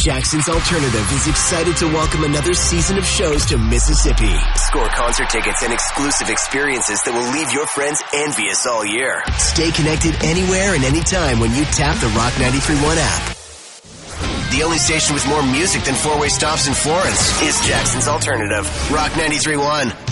Jackson's Alternative is excited to welcome another season of shows to Mississippi. Score concert tickets and exclusive experiences that will leave your friends envious all year. Stay connected anywhere and anytime when you tap the Rock 93.1 app. The only station with more music than four-way stops in Florence is Jackson's Alternative. Rock 93.1.